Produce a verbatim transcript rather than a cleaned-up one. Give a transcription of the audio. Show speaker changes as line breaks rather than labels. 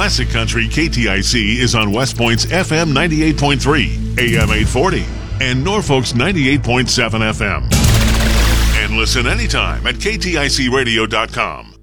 Classic Country K T I C is on West Point's F M ninety-eight point three, A M eight forty, and Norfolk's ninety-eight point seven F M. And listen anytime at K T I C radio dot com.